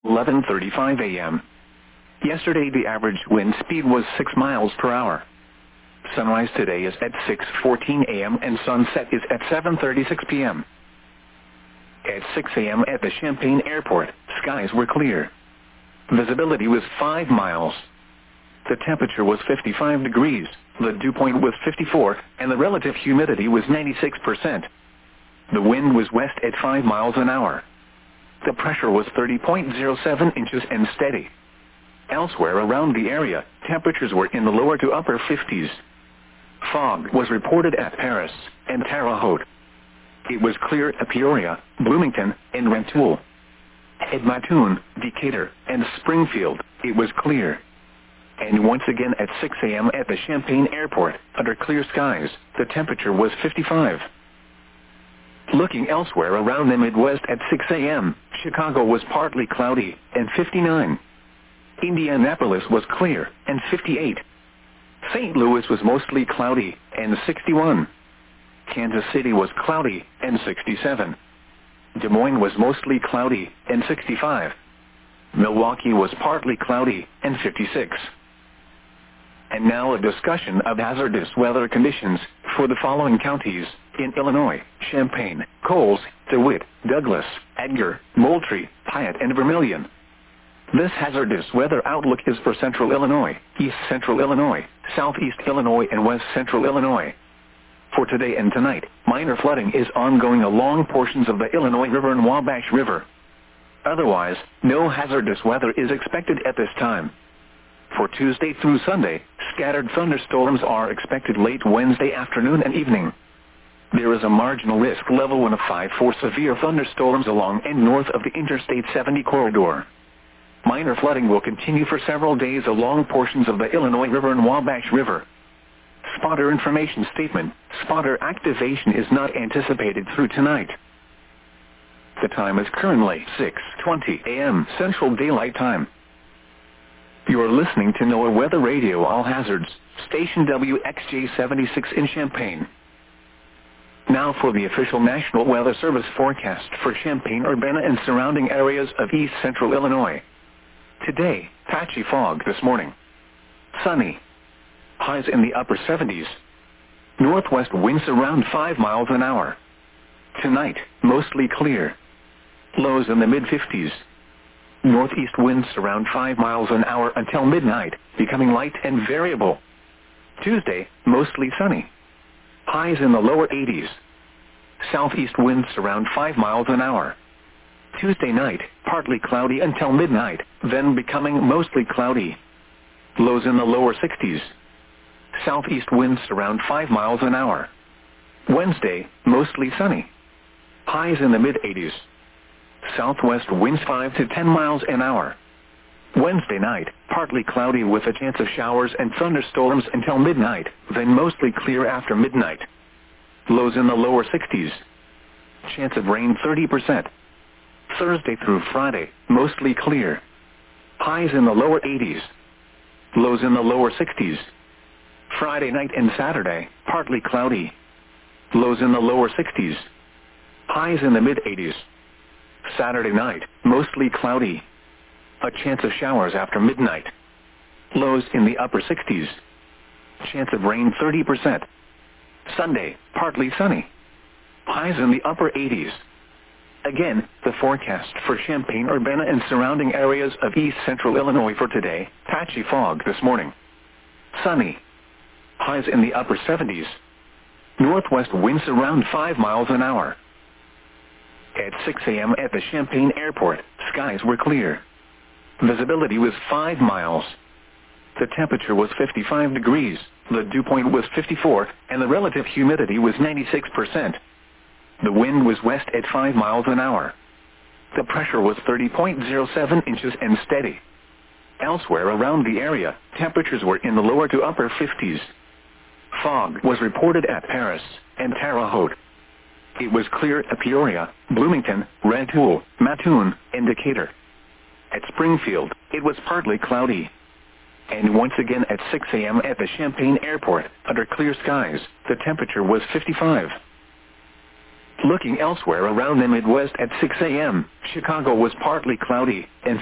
11:35 a.m. Yesterday the average wind speed was 6 miles per hour. Sunrise today is at 6:14 a.m. and sunset is at 7:36 p.m. At 6 a.m. at the Champaign Airport, skies were clear. Visibility was 5 miles. The temperature was 55 degrees, the dew point was 54, and the relative humidity was 96%. The wind was west at 5 miles an hour. The pressure was 30.07 inches and steady. Elsewhere around the area, temperatures were in the lower to upper 50s. Fog was reported at Paris and Terre Haute. It was clear at Peoria, Bloomington, and Rantoul. At Mattoon, Decatur, and Springfield, it was clear. And once again at 6 a.m. at the Champaign Airport, under clear skies, the temperature was 55. Looking elsewhere around the Midwest at 6 a.m., Chicago was partly cloudy, and 59. Indianapolis was clear, and 58. St. Louis was mostly cloudy, and 61. Kansas City was cloudy, and 67. Des Moines was mostly cloudy, and 65. Milwaukee was partly cloudy, and 56. And now a discussion of hazardous weather conditions for the following counties in Illinois: Champaign, Coles, DeWitt, Douglas, Edgar, Moultrie, Piatt, and Vermilion. This hazardous weather outlook is for Central Illinois, East Central Illinois, Southeast Illinois, and West Central Illinois. For today and tonight, minor flooding is ongoing along portions of the Illinois River and Wabash River. Otherwise, no hazardous weather is expected at this time. For Tuesday through Sunday, scattered thunderstorms are expected late Wednesday afternoon and evening. There is a marginal risk level 1 of 5 for severe thunderstorms along and north of the Interstate 70 corridor. Minor flooding will continue for several days along portions of the Illinois River and Wabash River. Spotter information statement: spotter activation is not anticipated through tonight. The time is currently 6:20 a.m. Central Daylight Time. You are listening to NOAA Weather Radio All Hazards, station WXJ-76 in Champaign. Now for the official National Weather Service forecast for Champaign-Urbana and surrounding areas of East Central Illinois. Today, patchy fog this morning. Sunny. Highs in the upper 70s. Northwest winds around 5 miles an hour. Tonight, mostly clear. Lows in the mid-50s. Northeast winds around 5 miles an hour until midnight, becoming light and variable. Tuesday, mostly sunny. Highs in the lower 80s. Southeast winds around 5 miles an hour. Tuesday night, partly cloudy until midnight, then becoming mostly cloudy. Lows in the lower 60s. Southeast winds around 5 miles an hour. Wednesday, mostly sunny. Highs in the mid-80s. Southwest winds 5 to 10 miles an hour. Wednesday night, partly cloudy with a chance of showers and thunderstorms until midnight, then mostly clear after midnight. Lows in the lower 60s. Chance of rain 30%. Thursday through Friday, mostly clear. Highs in the lower 80s. Lows in the lower 60s. Friday night and Saturday, partly cloudy. Lows in the lower 60s. Highs in the mid-80s. Saturday night, mostly cloudy. A chance of showers after midnight. Lows in the upper 60s. Chance of rain 30%. Sunday, partly sunny. Highs in the upper 80s. Again, the forecast for Champaign-Urbana and surrounding areas of East Central Illinois for today: patchy fog this morning. Sunny. Highs in the upper 70s. Northwest winds around 5 miles an hour. At 6 a.m. at the Champaign Airport, skies were clear. Visibility was 5 miles. The temperature was 55 degrees, the dew point was 54, and the relative humidity was 96%. The wind was west at 5 miles an hour. The pressure was 30.07 inches and steady. Elsewhere around the area, temperatures were in the lower to upper 50s. Fog was reported at Paris and Terre Haute. It was clear at Peoria, Bloomington, Rantoul, Mattoon, and Decatur. At Springfield, it was partly cloudy. And once again at 6 a.m. at the Champaign Airport, under clear skies, the temperature was 55. Looking elsewhere around the Midwest at 6 a.m., Chicago was partly cloudy and